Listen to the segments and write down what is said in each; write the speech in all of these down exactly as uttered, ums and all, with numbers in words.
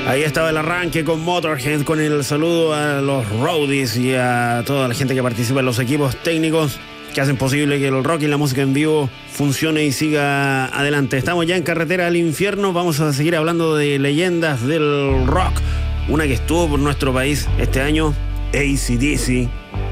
Ahí estaba el arranque con Motorhead, con el saludo a los roadies y a toda la gente que participa en los equipos técnicos que hacen posible que el rock y la música en vivo funcione y siga adelante. Estamos ya en Carretera al Infierno, vamos a seguir hablando de leyendas del rock. Una que estuvo por nuestro país este año, A C D C,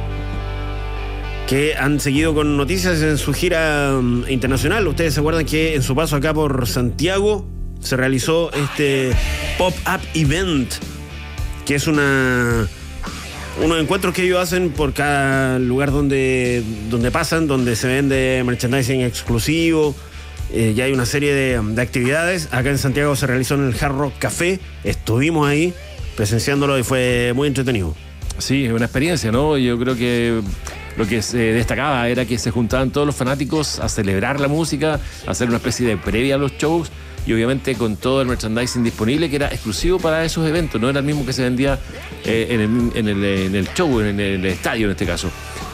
que han seguido con noticias en su gira um, internacional. Ustedes se acuerdan que en su paso acá por Santiago se realizó este pop-up event, que es una unos encuentros que ellos hacen por cada lugar donde, donde pasan, donde se vende merchandising exclusivo. Eh, ya hay una serie de, de actividades. Acá en Santiago se realizó en el Hard Rock Café. Estuvimos ahí presenciándolo y fue muy entretenido. Sí, es una experiencia, ¿no? Yo creo que lo que se destacaba era que se juntaban todos los fanáticos a celebrar la música, a hacer una especie de previa a los shows, y obviamente con todo el merchandising disponible que era exclusivo para esos eventos, no era el mismo que se vendía eh, en, el, en, el, en el show, en el, en el estadio en este caso.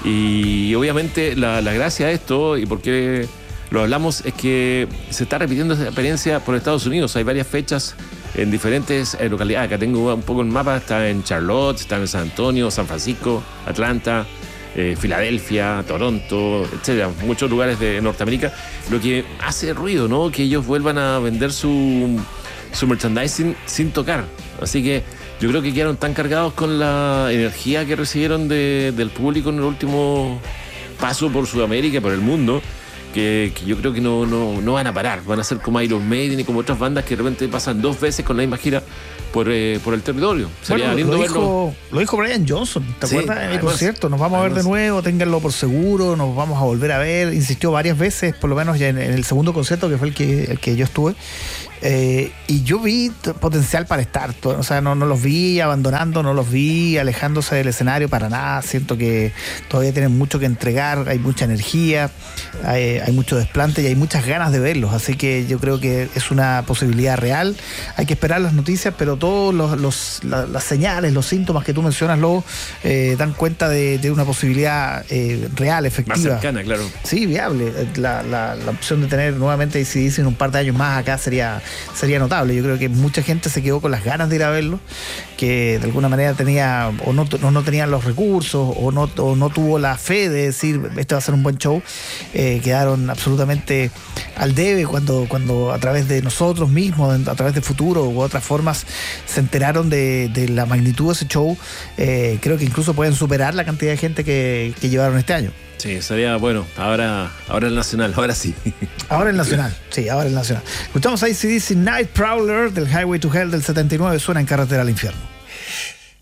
Y obviamente la, la gracia de esto, y por qué lo hablamos, es que se está repitiendo esa experiencia por Estados Unidos. Hay varias fechas en diferentes eh, localidades. Acá tengo un poco el mapa, está en Charlotte, está en San Antonio, San Francisco, Atlanta, Eh, Filadelfia, Toronto, etcétera, muchos lugares de Norteamérica, lo que hace ruido, ¿no? Que ellos vuelvan a vender su, su merchandising sin tocar. Así que yo creo que quedaron tan cargados con la energía que recibieron de, del público en el último paso por Sudamérica y por el mundo, que, que yo creo que no, no, no van a parar. Van a ser como Iron Maiden y como otras bandas que de repente pasan dos veces con la misma gira por, eh, por el territorio. Sería bueno, lindo lo, verlo. dijo, lo dijo Brian Johnson, ¿te sí, acuerdas? En el además, concierto, nos vamos a ver de nuevo, ténganlo por seguro, nos vamos a volver a ver. Insistió varias veces, por lo menos ya en, en el segundo concierto, que fue el que, el que yo estuve. Eh, y yo vi t- potencial para estar, t- o sea, no, no los vi abandonando, no los vi alejándose del escenario para nada. Siento que todavía tienen mucho que entregar, hay mucha energía, hay, hay mucho desplante y hay muchas ganas de verlos, así que yo creo que es una posibilidad real. Hay que esperar las noticias, pero todos los, los, la, las señales, los síntomas que tú mencionas, Lobo, eh, dan cuenta de, de una posibilidad eh, real, efectiva. Más cercana, claro. Sí, viable. La, la, la opción de tener nuevamente A C D C en un par de años más acá sería sería notable. Yo creo que mucha gente se quedó con las ganas de ir a verlo, que de alguna manera tenía o no, no, no tenían los recursos o no, o no tuvo la fe de decir este va a ser un buen show. Eh, quedaron absolutamente al debe cuando, cuando a través de nosotros mismos, a través de Futuro u otras formas, se enteraron de, de la magnitud de ese show. Eh, creo que incluso pueden superar la cantidad de gente que, que llevaron este año. Sí, sería bueno. Ahora, ahora el Nacional, ahora sí. Ahora el Nacional, sí, ahora el Nacional. Escuchamos a A C D C Night Prowler del Highway to Hell del setenta y nueve, suena en Carretera al Infierno.